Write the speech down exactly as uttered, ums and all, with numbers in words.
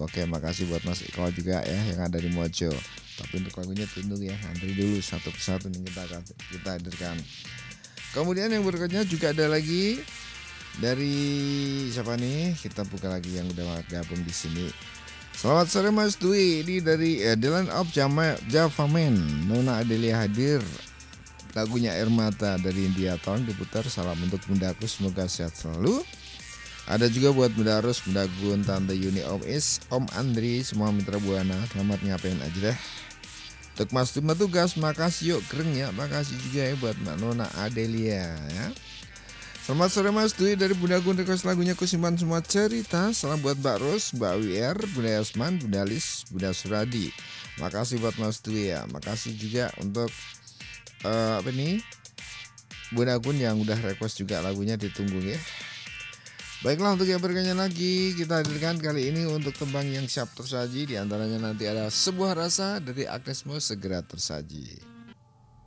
Oke, makasih buat Mas Iko juga ya yang ada di Mojo. Tapi untuk lagunya tunggu ya, antri dulu satu persatu nih kita akan kita hadirkan. Kemudian yang berikutnya juga ada lagi dari siapa nih? Kita buka lagi yang udah gabung di sini. Selamat sore Mas Dwi, ini dari eh, The Land of Jama, Java Man. Nona Adelia hadir. Lagunya Air Mata dari India Town diputar. Salam untuk bundaku, semoga sehat selalu. Ada juga buat Bunda Rus, Bunda Gun, Tante Yuni, Om Is, Om Andri, semua mitra Buana. Selamat ngapain aja deh. Untuk Mas Tuma tugas, makasih yuk keren ya. Makasih juga ya buat Mbak Nona Adelia ya. Selamat sore Mas Dwi dari Bunda Gun, request lagunya Kusimpan Semua Cerita. Salam buat Mbak Ros, Mbak W R, Bunda Yasman, Bunda Lis, Bunda Suradi. Makasih buat Mas Dwi ya. Makasih juga untuk uh, apa nih Bunda Gun yang udah request juga lagunya, ditunggu ya. Baiklah, untuk yang berikutnya lagi kita hadirkan kali ini untuk tembang yang siap tersaji. Di antaranya nanti ada Sebuah Rasa dari Agnes Mo, segera tersaji.